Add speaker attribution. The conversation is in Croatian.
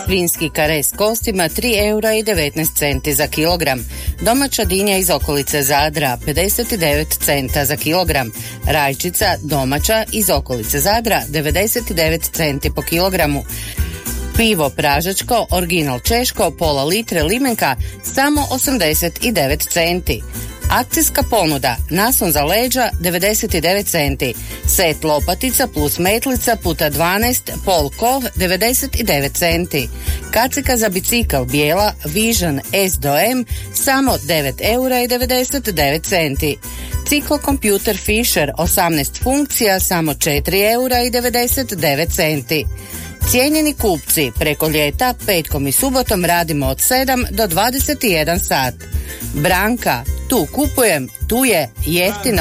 Speaker 1: Svinjski kare s kostima 3,19 € za kilogram. Domaća dinja iz okolice Zadra 59 centa za kilogram. Rajčica domaća iz okolice Zadra 99 centi po kilogramu. Pivo pražačko, original češko, pola litre limenka, samo 89 centi. Akcijska ponuda, naslon za leđa 99 centi, set lopatica plus metlica puta 12, pol koh 99 centi. Kacika za bicikl bijela Vision S do M samo 9,99 €. Ciklokompjuter Fisher 18 funkcija samo 4,99 €. Cijenjeni kupci, preko ljeta, petkom i subotom radimo od 7 do 21 sat. Branka, tu kupujem, tu je jeftino.